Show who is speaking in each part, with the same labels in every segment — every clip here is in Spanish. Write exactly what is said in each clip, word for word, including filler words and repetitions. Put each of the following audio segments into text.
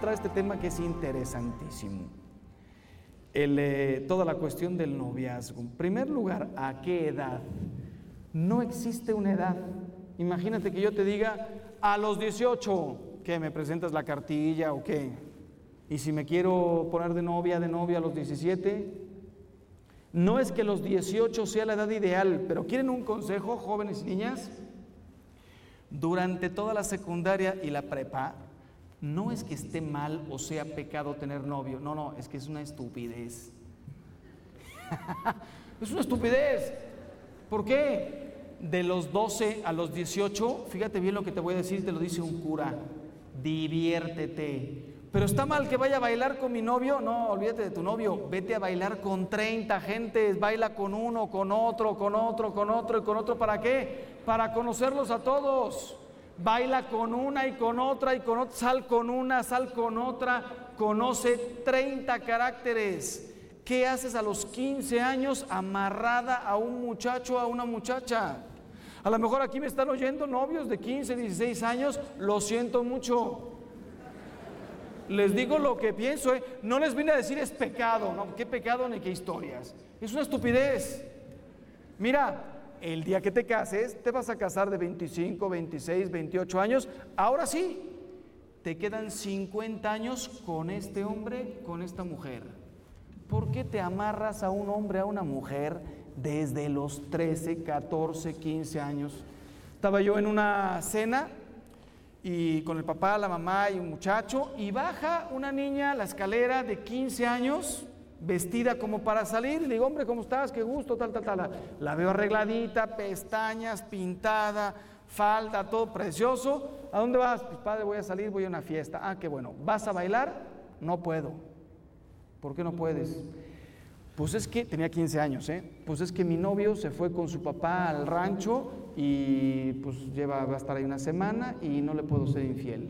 Speaker 1: entrar a este tema que es interesantísimo. El, eh, toda la cuestión del noviazgo. En primer lugar, ¿a qué edad? No existe una edad. Imagínate que yo te diga, a los dieciocho, ¿qué? ¿Me presentas la cartilla o qué? Y si me quiero poner de novia, de novia a los diecisiete, no es que los dieciocho sea la edad ideal, pero ¿quieren un consejo, jóvenes y niñas? Durante toda la secundaria y la prepa, no es que esté mal o sea pecado tener novio, no, no, es que es una estupidez. Es una estupidez. ¿Por qué? De los doce a los dieciocho, fíjate bien lo que te voy a decir, te lo dice un cura, diviértete. Pero está mal que vaya a bailar con mi novio, no, olvídate de tu novio, vete a bailar con treinta gentes, baila con uno, con otro, con otro, con otro y con otro, ¿para qué? Para conocerlos a todos. Baila con una y con otra y con otra, sal con una, sal con otra, conoce treinta caracteres. ¿Qué haces a los quince años amarrada a un muchacho, a una muchacha? A lo mejor aquí me están oyendo novios de quince, dieciséis años, lo siento mucho. Les digo lo que pienso, ¿eh? No les vine a decir es pecado, no, qué pecado ni qué historias. Es una estupidez. Mira, el día que te cases, te vas a casar de veinticinco, veintiséis, veintiocho años. Ahora sí, te quedan cincuenta años con este hombre, con esta mujer. ¿Por qué te amarras a un hombre, a una mujer desde los trece, catorce, quince años? Estaba yo en una cena y con el papá, la mamá y un muchacho, y baja una niña la escalera de quince años, vestida como para salir, y le digo, hombre, ¿cómo estás? Qué gusto, tal, tal, tal. La, la veo arregladita, pestañas, pintada, falda, todo precioso. ¿A dónde vas? Pues padre, voy a salir, voy a una fiesta. Ah, qué bueno. ¿Vas a bailar? No puedo. ¿Por qué no puedes? Pues es que, tenía quince años, ¿eh? Pues es que mi novio se fue con su papá al rancho y pues lleva, va a estar ahí una semana y no le puedo ser infiel.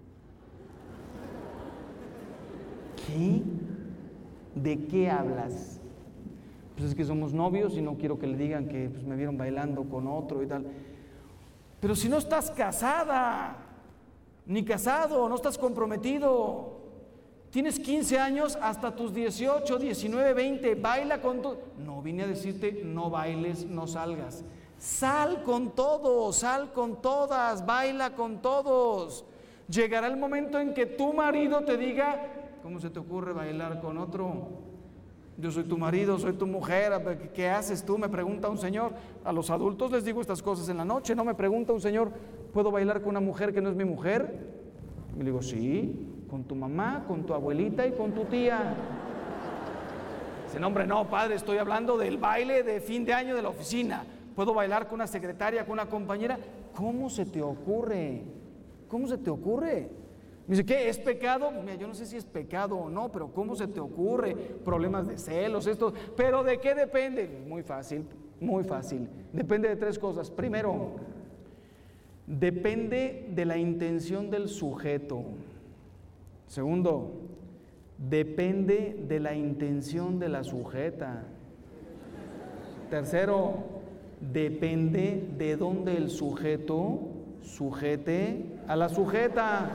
Speaker 1: ¿Qué? ¿De qué hablas? Pues es que somos novios y no quiero que le digan que pues, me vieron bailando con otro y tal. Pero si no estás casada, ni casado, no estás comprometido. Tienes quince años hasta tus dieciocho, diecinueve, veinte, baila con todo. No vine a decirte no bailes, no salgas. Sal con todos, sal con todas, baila con todos. Llegará el momento en que tu marido te diga, ¿cómo se te ocurre bailar con otro? Yo soy tu marido, soy tu mujer, ¿qué haces tú? Me pregunta un señor. A los adultos les digo estas cosas en la noche, no me pregunta un señor, ¿puedo bailar con una mujer que no es mi mujer? Y le digo, sí. Con tu mamá, con tu abuelita y con tu tía. Dice, no, hombre, no, padre, estoy hablando del baile de fin de año de la oficina. ¿Puedo bailar con una secretaria, con una compañera? ¿Cómo se te ocurre? ¿Cómo se te ocurre? Me dice, ¿qué? ¿Es pecado? Mira, yo no sé si es pecado o no, pero ¿cómo se te ocurre? Problemas de celos, esto. ¿Pero de qué depende? Muy fácil, muy fácil. Depende de tres cosas. Primero, depende de la intención del sujeto. Segundo, depende de la intención de la sujeta. Tercero, depende de dónde el sujeto sujete a la sujeta.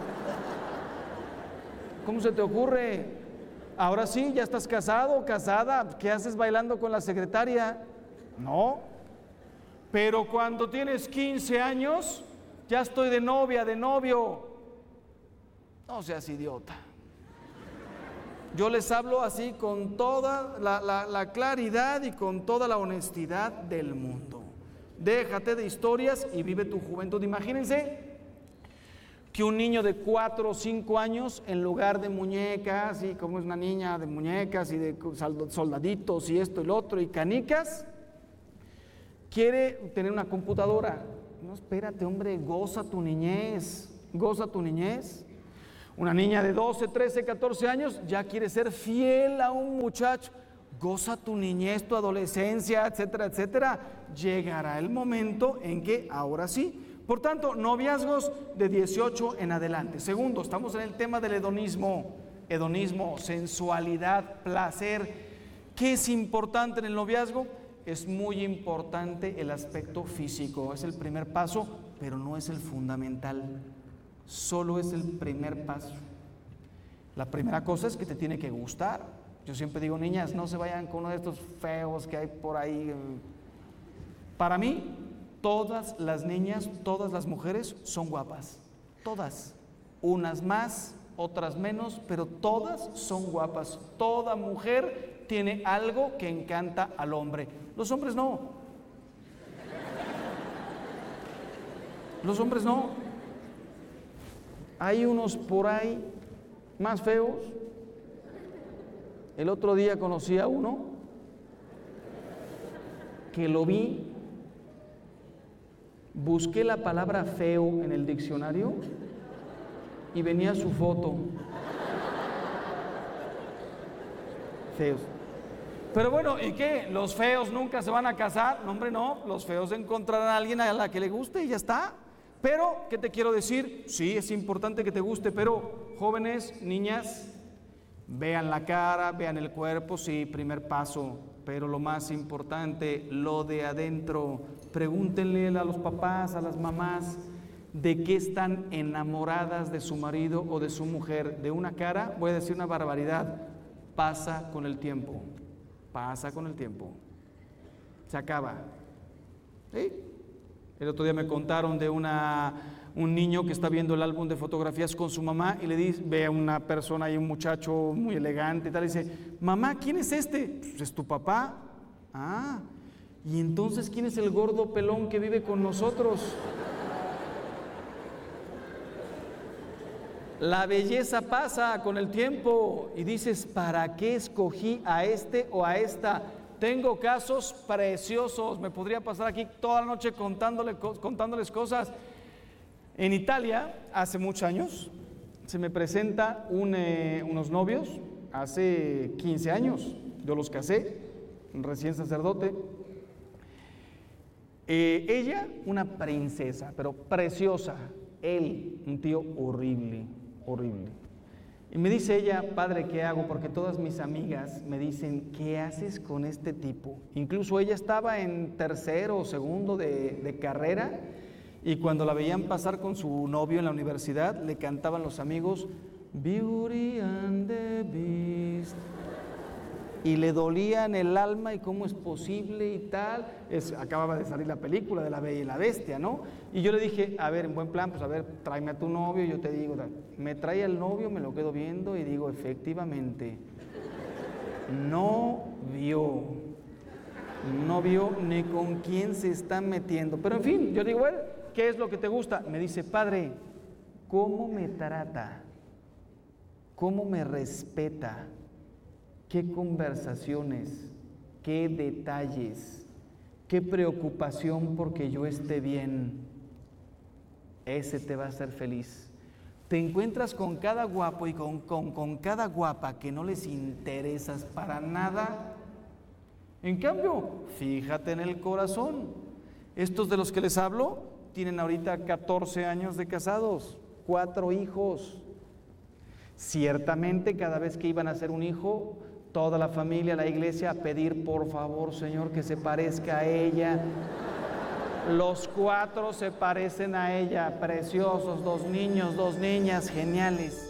Speaker 1: ¿Cómo se te ocurre? Ahora sí, ya estás casado, casada, ¿qué haces bailando con la secretaria? No. Pero cuando tienes quince años, ya estoy de novia, de novio. No seas idiota. Yo les hablo así con toda la, la, la claridad y con toda la honestidad del mundo. Déjate de historias y vive tu juventud. Imagínense que un niño de cuatro o cinco años, en lugar de muñecas, y como es una niña de muñecas y de soldaditos y esto y lo otro y canicas, quiere tener una computadora. No, espérate, hombre, goza tu niñez, goza tu niñez. Una niña de doce, trece, catorce años ya quiere ser fiel a un muchacho. Goza tu niñez, tu adolescencia, etcétera, etcétera. Llegará el momento en que ahora sí. Por tanto, noviazgos de dieciocho en adelante. Segundo, estamos en el tema del hedonismo. Hedonismo, sensualidad, placer. ¿Qué es importante en el noviazgo? Es muy importante el aspecto físico. Es el primer paso, pero no es el fundamental. Solo es el primer paso. La primera cosa es que te tiene que gustar. Yo siempre digo, niñas, no se vayan con uno de estos feos que hay por ahí. Para mí, todas las niñas, todas las mujeres son guapas. Todas. Unas más, otras menos, pero todas son guapas. Toda mujer tiene algo que encanta al hombre. Los hombres no. Los hombres no. Hay unos por ahí más feos. El otro día conocí a uno que lo vi, busqué la palabra feo en el diccionario y venía su foto. Feos. Pero bueno, ¿y qué? ¿Los feos nunca se van a casar? No, hombre, no. Los feos encontrarán a alguien a la que le guste y ya está. Pero, ¿qué te quiero decir? Sí, es importante que te guste, pero jóvenes, niñas, vean la cara, vean el cuerpo, sí, primer paso, pero lo más importante, lo de adentro. Pregúntenle a los papás, a las mamás, de qué están enamoradas de su marido o de su mujer. De una cara, voy a decir una barbaridad, pasa con el tiempo, pasa con el tiempo, se acaba. ¿Sí? El otro día me contaron de una, un niño que está viendo el álbum de fotografías con su mamá y le dice, ve a una persona ahí, un muchacho muy elegante y tal, y dice, mamá, ¿quién es este? Pues es tu papá. Ah, y entonces, ¿quién es el gordo pelón que vive con nosotros? La belleza pasa con el tiempo y dices, ¿para qué escogí a este o a esta? Tengo casos preciosos, me podría pasar aquí toda la noche contándole, contándoles cosas. En Italia, hace muchos años, se me presenta un, eh, unos novios, hace quince años, yo los casé, recién sacerdote. Eh, ella, una princesa, pero preciosa. Él, un tío horrible, horrible. Y me dice ella, padre, ¿qué hago? Porque todas mis amigas me dicen, ¿qué haces con este tipo? Incluso ella estaba en tercero o segundo de, de carrera y cuando la veían pasar con su novio en la universidad, le cantaban los amigos, Beauty and the Beast. Y le dolía en el alma y cómo es posible y tal. Es, acababa de salir la película de La Bella y la Bestia, ¿no? Y yo le dije, a ver, en buen plan, pues a ver, tráeme a tu novio, y yo te digo, me trae el novio, me lo quedo viendo y digo, efectivamente, no vio, no vio ni con quién se está metiendo. Pero en fin, yo digo, bueno, ¿qué es lo que te gusta? Me dice, padre, ¿cómo me trata? ¿Cómo me respeta? ¿Qué conversaciones? ¿Qué detalles? ¿Qué preocupación porque yo esté bien? Ese te va a hacer feliz. Te encuentras con cada guapo y con, con, con cada guapa que no les interesas para nada. En cambio, fíjate en el corazón. Estos de los que les hablo tienen ahorita catorce años de casados, cuatro hijos. Ciertamente cada vez que iban a hacer un hijo, toda la familia, la iglesia, a pedir por favor, Señor, que se parezca a ella. Los cuatro se parecen a ella, preciosos, dos niños, dos niñas, geniales.